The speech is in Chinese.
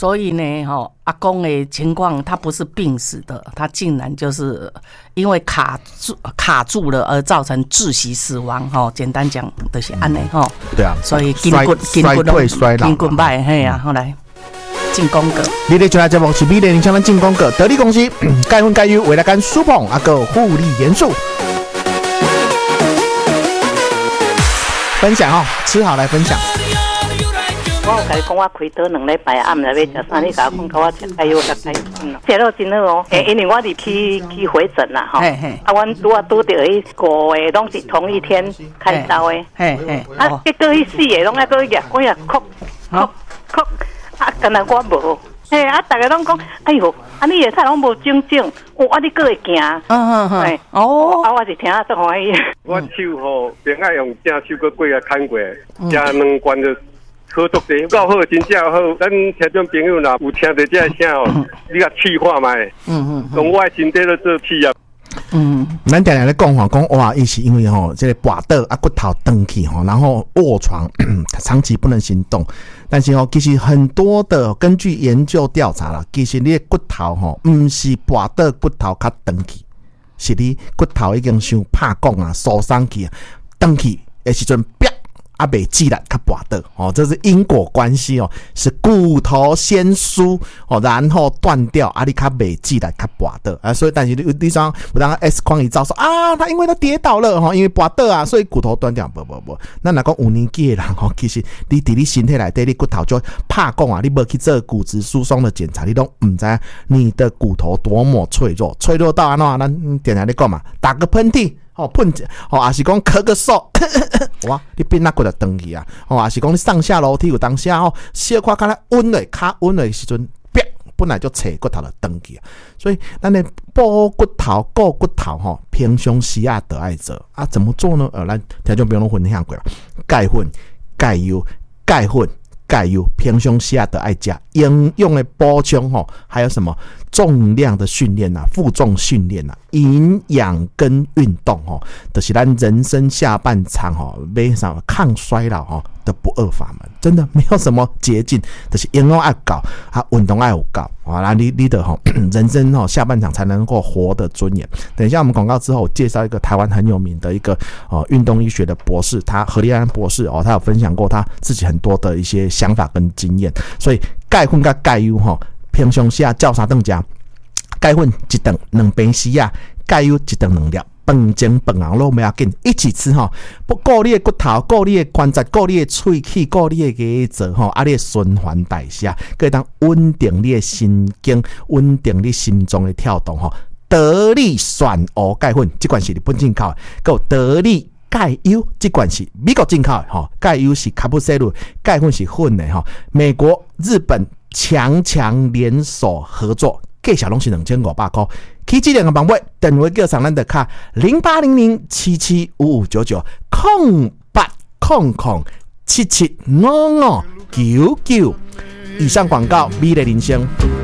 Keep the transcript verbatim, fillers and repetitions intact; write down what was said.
所以呢，哈、哦，阿公的情况，他不是病死的，他竟然就是因为卡住卡住了而造成窒息死亡，哈、哦。简单讲就是安尼哈。 对啊， 所以筋骨筋骨衰衰老， 筋骨歹，嘿啊，后来进攻个。 你咧就来节目是美丽林香的进攻个得力公司，钙粉钙油为了干舒捧阿个护理元素。分享哦，吃好来分享。 我有甲你讲，我开刀两礼拜，暗来要食啥？你甲我讲，甲我吃钙油甲钙粉哦，食到真好哦。诶，因为我是去去回诊啦，吼。啊，阮拄啊拄着迄五个拢是同一天开刀的。嘿嘿。啊，结果迄四个拢爱搁去夹，我呀哭哭哭，啊，干那我无。嘿，啊，大家拢讲，哎哟，啊，你个菜拢无整整，哦，啊，你搁会行。嗯嗯嗯。哦。啊，我是听啊足欢喜。 我手吼，别爱用正手搁过来砍过，食两罐就。好足济，够好，真正好。咱听众朋友若有听到这声哦，你甲气化嘛，嗯嗯，用我的身体都做气啊。 嗯，咱常常咧讲吼，讲哇，伊是因为吼，这个跋倒啊骨头断去吼，然后卧床，长期不能行动。但是吼，其实很多的根据研究调查啦，其实你的骨头吼，唔是跋倒骨头较断去，是你骨头已经伤拍讲啊，受伤去啊，断去的时阵，啪。啊，袂记来较跋倒哦，这是因果关系哦，是骨头先疏哦，然后断掉啊，你较袂记来较跋倒啊，所以但是你你像有当 X 光一照说啊，他因为他跌倒了哈，因为跋倒啊，所以骨头断掉，不不不，那若讲有年纪的人哦，其实你伫你身体内底，你骨头就怕讲啊，你无去做骨质疏松的检查，你都唔知你的骨头多么脆弱，脆弱到安怎？咱点下你讲嘛，打个喷嚏。哦，喷哦，还是讲咳个嗽，哇，你变那骨就断去啊！哦，还是讲你上下楼梯有当下哦，小可看来温嘞，卡温嘞时阵，啪，本来就扯骨头就断去啊！所以咱的补骨头、顾骨头吼，平常时啊得爱做啊，怎么做呢？呃，咱听众朋友分享过了，钙粉、钙油、钙粉。钙油平常时啊得爱加营养的补充吼，还有什么重量的训练啊、负重训练啊、营养跟运动吼，就是咱人生下半场吼，买上抗衰老吼的不二法门，真的没有什么捷径，就是营养爱搞啊，运动爱有搞啊，那你你的吼人生吼下半场才能够活得尊严。等一下我们广告之后，我介绍一个台湾很有名的一个呃运动医学的博士，他何立安博士哦，他有分享过他自己很多的一些想法跟经验，所以钙粉跟钙油吼，平常时啊照三顿食，钙粉一顿两杯时啊，钙油一顿两粒。饭前饭后都不要紧，一起吃吼，不顾你的骨头，顾你的关节，顾你的喙齿，顾你的牙齿吼，啊，你的循环代谢，可以当稳定你的神经，稳定你心脏的跳动吼。得力选欧钙粉，这款是日本进口的，还有得力钙油，这款是美国进口的吼。钙油是卡布西鲁，钙粉是混的吼。美国、日本强强联手合作。价小拢是两千五百块，起这两个网位，电话叫上咱的卡零八零零七七五五九九空八空空七七五五九九。以上广告，美丽人生。